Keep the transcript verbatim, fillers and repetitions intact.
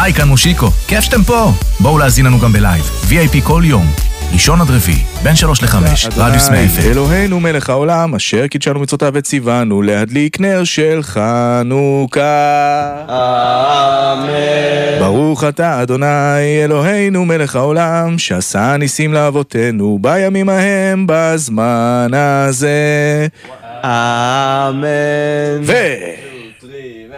היי, כאן מושיקו, כיף שאתם פה. בואו להזין לנו גם בלייב, וי איי פי כל יום, ראשון עד רביעי, בין שלוש לחמש, רדיוס מאה אפם. אלוהינו מלך העולם, אשר קידשנו מצוותיו וציוונו להדליק נר של חנוכה. אמן. ברוך אתה אדוני אלוהינו מלך העולם, שעשה ניסים לאבותינו בימים ההם בזמן הזה. אמן. ו...